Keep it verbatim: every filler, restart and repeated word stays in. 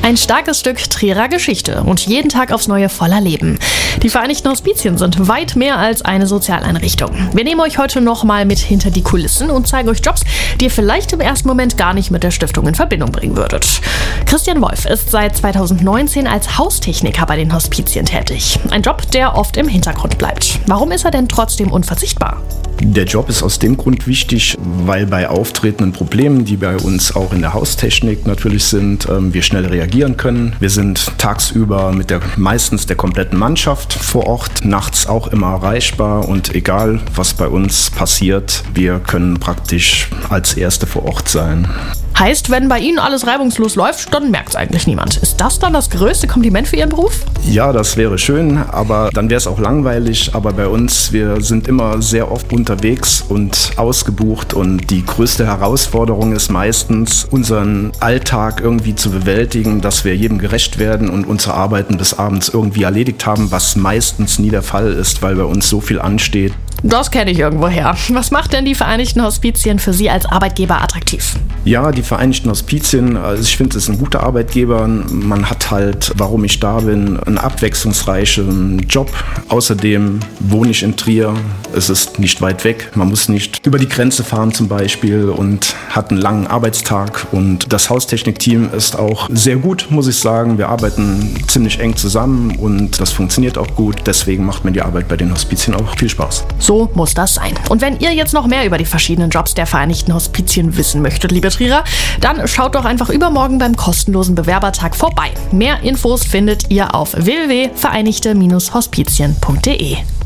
Ein starkes Stück Trierer Geschichte und jeden Tag aufs Neue voller Leben. Die Vereinigten Hospizien sind weit mehr als eine Sozialeinrichtung. Wir nehmen euch heute nochmal mit hinter die Kulissen und zeigen euch Jobs, die ihr vielleicht im ersten Moment gar nicht mit der Stiftung in Verbindung bringen würdet. Christian Wolf ist seit zweitausendneunzehn als Haustechniker bei den Hospizien tätig. Ein Job, der oft im Hintergrund bleibt. Warum ist er denn trotzdem unverzichtbar? Der Job ist aus dem Grund wichtig, weil bei auftretenden Problemen, die bei uns auch in der Haustechnik natürlich sind, wir schnell reagieren können. Wir sind tagsüber mit der meistens der kompletten Mannschaft vor Ort, nachts auch immer erreichbar und egal was bei uns passiert, wir können praktisch als Erste vor Ort sein. Heißt, wenn bei Ihnen alles reibungslos läuft, dann merkt es eigentlich niemand. Ist das dann das größte Kompliment für Ihren Beruf? Ja, das wäre schön, aber dann wäre es auch langweilig. Aber bei uns, wir sind immer sehr oft unterwegs und ausgebucht und die größte Herausforderung ist meistens, unseren Alltag irgendwie zu bewältigen, dass wir jedem gerecht werden und unsere Arbeiten bis abends irgendwie erledigt haben, was meistens nie der Fall ist, weil bei uns so viel ansteht. Das kenne ich irgendwoher. Was macht denn die Vereinigten Hospizien für Sie als Arbeitgeber attraktiv? Ja, die Vereinigten Hospizien, also ich finde, es ist ein guter Arbeitgeber. Man hat halt, warum ich da bin, einen abwechslungsreichen Job. Außerdem wohne ich in Trier. Es ist nicht weit weg. Man muss nicht über die Grenze fahren zum Beispiel und hat einen langen Arbeitstag. Und das Haustechnikteam ist auch sehr gut, muss ich sagen. Wir arbeiten ziemlich eng zusammen und das funktioniert auch gut. Deswegen macht mir die Arbeit bei den Hospizien auch viel Spaß. So muss das sein. Und wenn ihr jetzt noch mehr über die verschiedenen Jobs der Vereinigten Hospizien wissen möchtet, liebe Trierer, dann schaut doch einfach übermorgen beim kostenlosen Bewerbertag vorbei. Mehr Infos findet ihr auf w w w punkt vereinigte Hospizien punkt de.